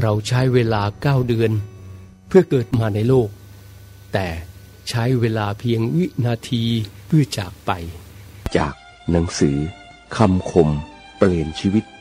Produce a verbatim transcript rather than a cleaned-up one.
เราใช้เวลาเก้าเดือนเพื่อเกิดมาในโลกแต่ใช้เวลาเพียงวินาทีเพื่อจากไปจากหนังสือคำคมเปลี่ยนชีวิต